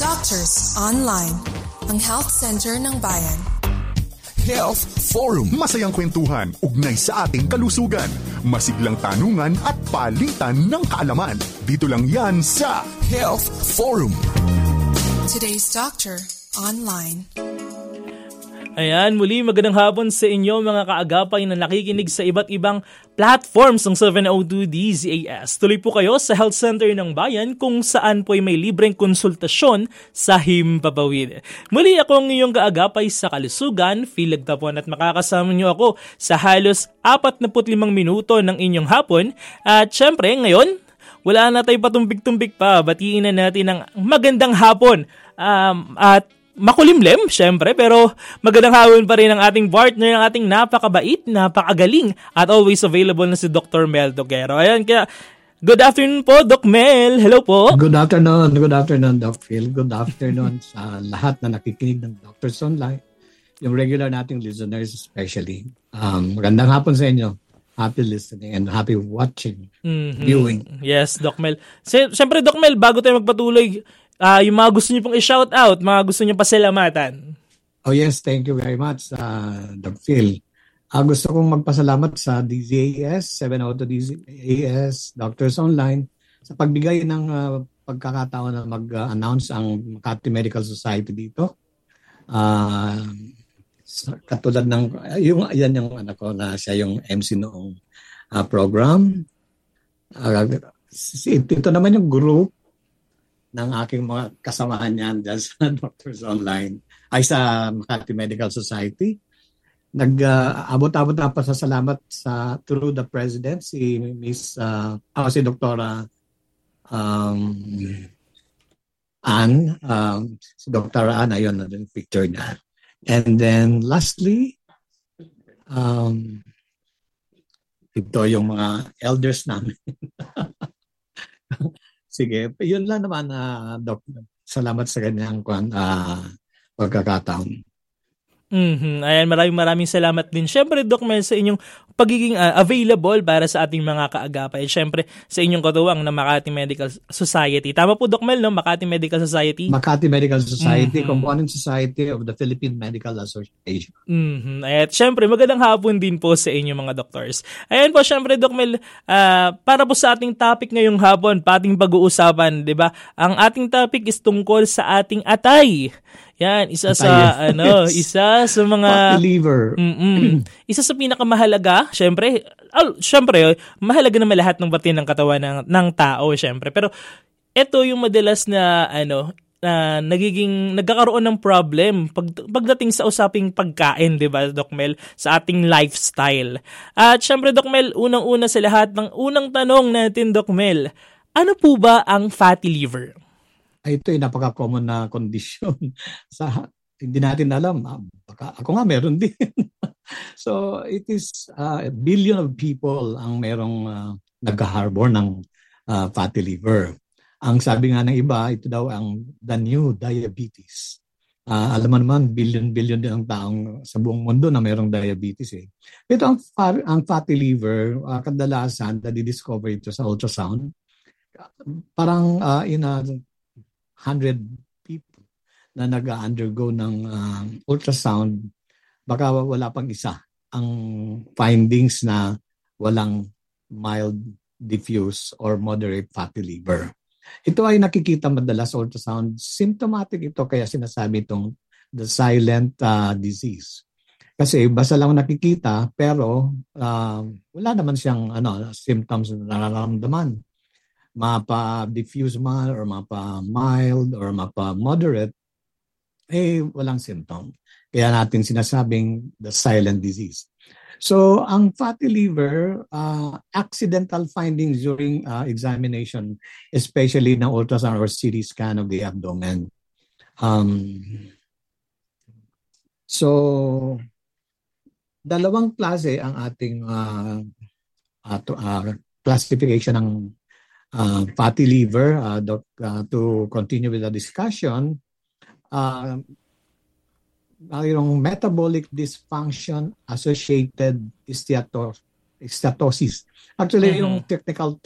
Doctors Online, ang health center ng bayan. Health Forum. Masayang kwentuhan, ugnay sa ating kalusugan. Masiglang tanungan at palitan ng kaalaman. Dito lang yan sa Health Forum. Today's Doctor Online. Ayan, muli magandang hapon sa inyo mga kaagapay na nakikinig sa iba't ibang platforms ng 702 DZAS. Tuloy po kayo sa Health Center ng Bayan kung saan po ay may libreng konsultasyon sa Himpapawid. Muli ako ang iyong kaagapay sa kalusugan, Phil Lagtapon, at makakasama niyo ako sa halos 45 minuto ng inyong hapon. At syempre ngayon, wala na tayo patumbik-tumbik pa. Batiin na natin ng magandang hapon at makulimlim, syempre, pero magandang hapon pa rin ang ating partner, ang ating napakabait, napakagaling, at always available na si Dr. Mel Doguero. Ayan, kaya good afternoon po, Doc Mel. Hello po. Good afternoon, Doc Phil. Good afternoon sa lahat na nakikinig ng Doctors Online, yung regular nating listeners especially. Magandang hapon sa inyo. Happy listening and happy watching, viewing. Yes, Doc Mel. Siyempre, Doc Mel, bago tayo magpatuloy, yung mga gusto niyo pong i-shout out, mga gusto niyo pasalamatan. Oh yes, thank you very much, Doc Phil. Gusto kong magpasalamat sa DZAS, 702 DZAS, Doctors Online, sa pagbigay ng pagkakataon na mag-announce ang Makati Medical Society dito. Katulad ng, yan yung anak ko na siya yung MC noong program. Ito naman yung group ng aking mga kasamahan yan dyan sa Doctors Online ay sa Makati Medical Society. Nag-abot-abot na pasasalamat through the President, si Doktora Ann, si Doktora Ann, ayun na yung picture niya. And then lastly, ito yung mga elders namin. Sige, yun lang naman, Doc. Salamat sa kanyang pagkakataon. Ayan, maraming salamat din. Siyempre, Doc Mel, sa inyong pagiging available para sa ating mga kaagapay. Siyempre, sa inyong katuwang na Makati Medical Society. Tama po, Doc Mel, no? Makati Medical Society? Makati Medical Society, Component Society of the Philippine Medical Association. At siyempre, magandang hapon din po sa inyong mga doctors. Ayan po, siyempre, Doc Mel, para po sa ating topic ngayong hapon, pating pag-uusapan, di ba? Ang ating topic is tungkol sa ating atay. Yan, isa sa mga fatty liver. Isa sa pinakamahalaga, syempre, mahalaga naman lahat ng parte ng katawan ng tao, syempre. Pero ito yung madalas na nagkakaroon ng problem pagdating sa usaping pagkain, 'di ba, Doc Mel, sa ating lifestyle. At syempre, Doc Mel, unang-una sa lahat, ng unang tanong natin, Doc Mel, ano po ba ang fatty liver? Ito ay napaka-common na condition. Hindi natin alam. Baka ako nga meron din. So it is a billion of people ang merong nag-harbor ng fatty liver. Ang sabi nga ng iba, ito daw ang the new diabetes. Alam mo naman, billion din ang taong sa buong mundo na merong diabetes. Ito ang fatty liver, kadalasan na-discover ito sa ultrasound. Parang in a 100 people na nag-undergo ng ultrasound, baka wala pang isa ang findings na walang mild, diffuse, or moderate fatty liver. Ito ay nakikita madalas sa ultrasound. Symptomatic ito, kaya sinasabi itong the silent disease. Kasi basta lang nakikita, pero wala naman siyang symptoms na nararamdaman. Mapa-diffuse man or mapa-mild or mapa-moderate, walang symptom. Kaya natin sinasabing the silent disease. So, ang fatty liver, accidental findings during examination, especially ng ultrasound or CT scan of the abdomen. So, dalawang klase ang ating classification ng fatty liver. To continue with the discussion, mayroong metabolic dysfunction associated steatosis. Actually, yung technical